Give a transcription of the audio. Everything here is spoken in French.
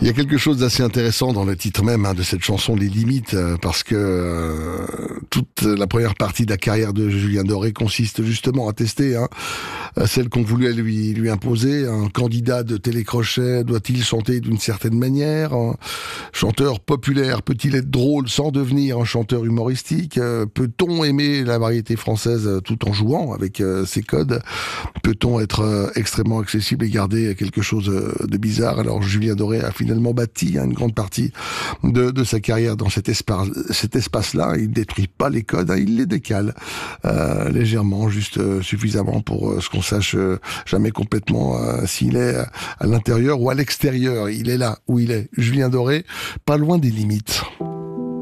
Il y a quelque chose d'assez intéressant dans le titre même de cette chanson, Les Limites, parce que toute la première partie de la carrière de Julien Doré consiste justement à tester celle qu'on voulait lui imposer. Un candidat de télécrochet doit-il chanter d'une certaine manière? Un chanteur populaire peut-il être drôle sans devenir un chanteur humoristique? Peut-on aimer la variété française tout en jouant avec ses codes? Peut-on être extrêmement accessible et garder quelque chose de bizarre? Alors Julien Doré a finalement bâti une grande partie de sa carrière dans cet espace-là. Il ne détruit pas les codes, il les décale légèrement, juste suffisamment pour ce qu'on sache jamais complètement s'il est à l'intérieur ou à l'extérieur. Il est là où il est. Julien Doré, pas loin des limites.